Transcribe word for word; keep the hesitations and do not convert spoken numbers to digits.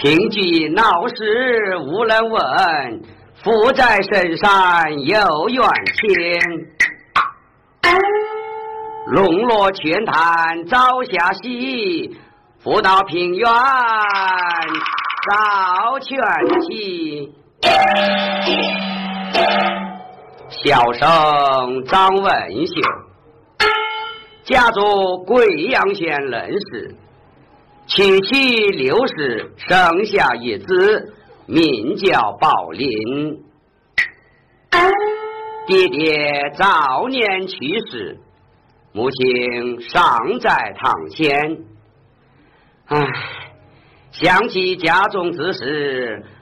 凭据闹事无人问，负在身上有冤情。笼络泉潭早下溪，扶到平原早全齐。小生张文秀，家住贵阳县人士，娶妻六十，生下一子，名叫宝林。爹爹早年去世，母亲尚在堂前。唉，想起家中之事，